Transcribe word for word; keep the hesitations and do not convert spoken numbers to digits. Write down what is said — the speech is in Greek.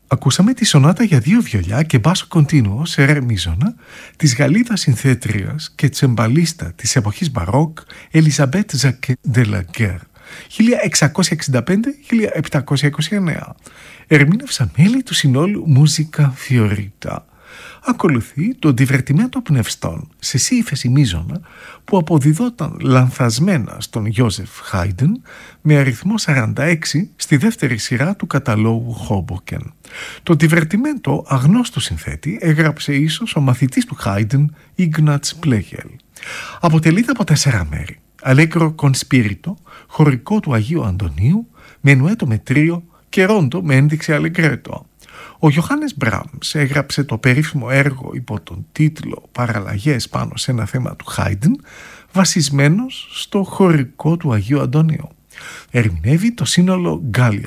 Ακούσαμε τη σονάτα για δύο βιολιά και μπάσο κοντίνουο σε ρε μίζωνα της Γαλλίδας συνθέτριας και τσεμπαλίστα της εποχής μπαρόκ Ελιζαμπέτ Ζακέ Ντελαγκέρ χίλια εξακόσια εξήντα πέντε με χίλια επτακόσια είκοσι εννέα. Ερμήνευσαν μέλη του συνόλου Μούζικα Φιωρίτα. Ακολουθεί το ντιβερτιμέντο πνευστών σε σι ύφεση μίζωνα που αποδιδόταν λανθασμένα στον Γιώζεφ Χάιντεν με αριθμό σαράντα έξι στη δεύτερη σειρά του καταλόγου Χόμποκεν. Το ντιβερτιμέντο αγνώστου συνθέτη έγραψε ίσως ο μαθητής του Χάιντεν Ίγνατς Πλέγελ. Αποτελείται από τέσσερα μέρη. Αλέγκρο κονσπίριτο, χωρικό του Αγίου Αντωνίου, μενουέτο με τρίο και ρόντο με ένδειξη αλεγκρέτο. Ο Ιωάννης Μπράμς έγραψε το περίφημο έργο υπό τον τίτλο «Παραλλαγές πάνω σε ένα θέμα του Χάιντεν», βασισμένος στο χωρικό του Αγίου Αντωνίου. Ερμηνεύει το σύνολο Gallia